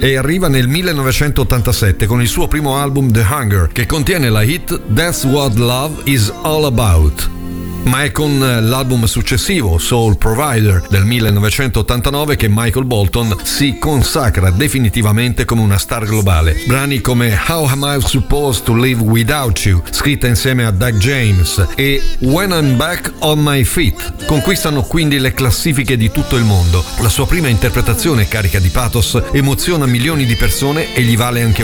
e arriva nel 1987 con il suo primo album The Hunger, che contiene la hit That's What Love Is All About. Ma è con l'album successivo, Soul Provider, del 1989, che Michael Bolton si consacra definitivamente come una star globale. Brani come How Am I Supposed to Live Without You, scritta insieme a Doug James, e When I'm Back on My Feet conquistano quindi le classifiche di tutto il mondo. La sua prima interpretazione carica di pathos emoziona milioni di persone e gli vale anche